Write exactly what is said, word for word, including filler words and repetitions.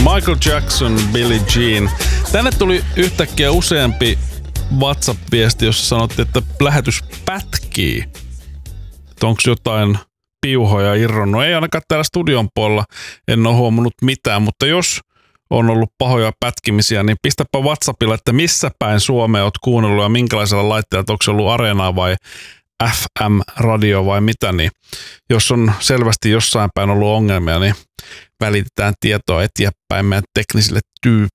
Michael Jackson, Billie Jean. Tänne tuli yhtäkkiä useampi WhatsApp-viesti, jossa sanottiin, että lähetys pätkii. Onko jotain piuhoja irronnut? Ei ainakaan täällä studion puolella, en ole huomannut mitään, mutta jos on ollut pahoja pätkimisiä, niin pistäpä WhatsAppilla, että missä päin Suomea oot kuunnellut ja minkälaisella laitteella, onko se ollut Areenaa vai F M-radio vai mitä, niin jos on selvästi jossain päin ollut ongelmia, niin välitetään tietoa eteenpäin meidän teknisille tyy-